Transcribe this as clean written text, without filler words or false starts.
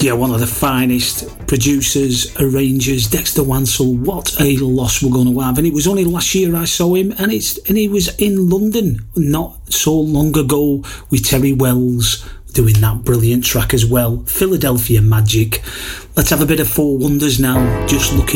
Yeah, one of the finest producers, arrangers, Dexter Wansel. What a loss we're going to have. And it was only last year I saw him, and he was in London not so long ago with Terry Wells doing that brilliant track as well. Philadelphia Magic. Let's have a bit of Four Wonders now. Just looking